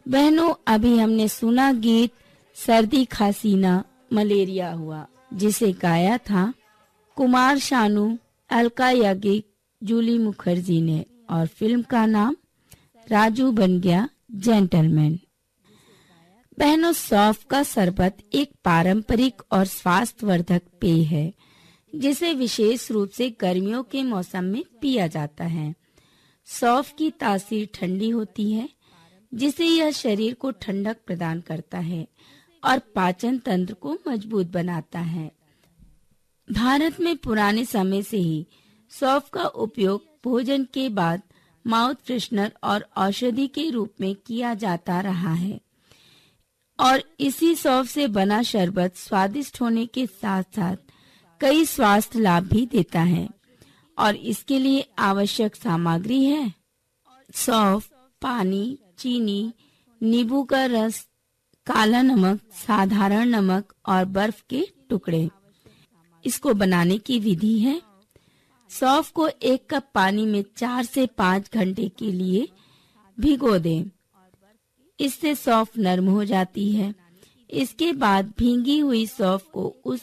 बहनों, अभी हमने सुना गीत सर्दी खांसी ना मलेरिया हुआ, जिसे गाया था कुमार शानू, अलका याग्निक, जूली मुखर्जी ने, और फिल्म का नाम राजू बन गया जेंटलमैन। बहनों, सौंफ का शरबत एक पारंपरिक और स्वास्थ्यवर्धक पेय है जिसे विशेष रूप से गर्मियों के मौसम में पिया जाता है। सौंफ की तासीर ठंडी होती है, जिससे यह शरीर को ठंडक प्रदान करता है और पाचन तंत्र को मजबूत बनाता है। भारत में पुराने समय से ही सौंफ का उपयोग भोजन के बाद माउथ फ्रेशनर और औषधि के रूप में किया जाता रहा है, और इसी सौंफ से बना शरबत स्वादिष्ट होने के साथ साथ कई स्वास्थ्य लाभ भी देता है। और इसके लिए आवश्यक सामग्री है सौंफ, पानी, चीनी, नींबू का रस, काला नमक, साधारण नमक और बर्फ के टुकड़े। इसको बनाने की विधि है, सौंफ को 1 कप पानी में 4 से 5 घंटे के लिए भिगो दें। इससे सौंफ नरम हो जाती है। इसके बाद भींगी हुई सौंफ को उस